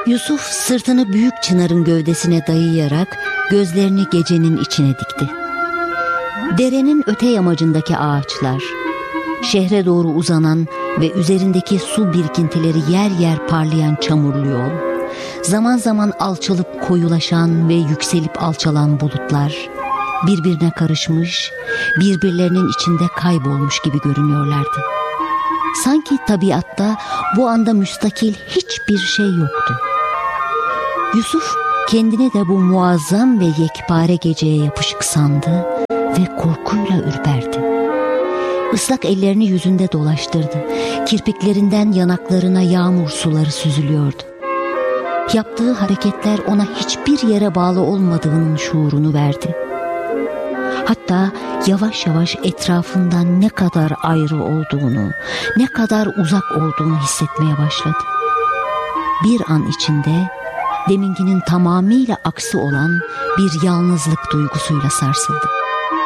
Yusuf sırtını büyük çınarın gövdesine dayayarak gözlerini gecenin içine dikti. Derenin öte yamacındaki ağaçlar, şehre doğru uzanan ve üzerindeki su birikintileri yer yer parlayan çamurlu yol, zaman zaman alçalıp koyulaşan ve yükselip alçalan bulutlar birbirine karışmış, birbirlerinin içinde kaybolmuş gibi görünüyorlardı. Sanki tabiatta bu anda müstakil hiçbir şey yoktu. Yusuf kendini de bu muazzam ve yekpare geceye yapışık sandı ve korkuyla ürperdi. Islak ellerini yüzünde dolaştırdı. Kirpiklerinden yanaklarına yağmur suları süzülüyordu. Yaptığı hareketler ona hiçbir yere bağlı olmadığının şuurunu verdi. Hatta yavaş yavaş etrafından ne kadar ayrı olduğunu, ne kadar uzak olduğunu hissetmeye başladı. Bir an içinde deminkinin tamamıyla aksi olan bir yalnızlık duygusuyla sarsıldı.